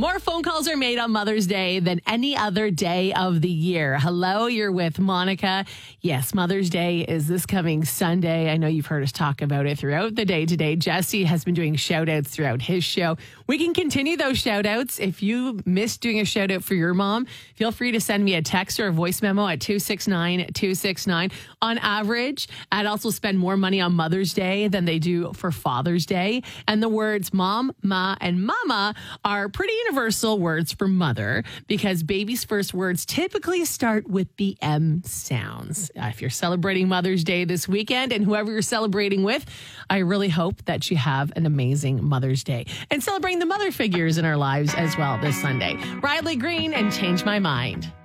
More phone calls are made on Mother's Day than any other day of the year. Hello, you're with Monica. Yes, Mother's Day is this coming Sunday. I know you've heard us talk about it throughout the day today. Jesse has been doing shout outs throughout his show. We can continue those shout outs. If you missed doing a shout out for your mom, feel free to send me a text or a voice memo at 269-269. On average, I'd also spend more money on Mother's Day than they do for Father's Day. And the words mom, ma, and mama are pretty universal words for mother because baby's first words typically start with the M sounds. If you're celebrating Mother's Day this weekend and whoever you're celebrating with, I really hope that you have an amazing Mother's Day and celebrating the mother figures in our lives as well this Sunday. Riley Green and Change My Mind.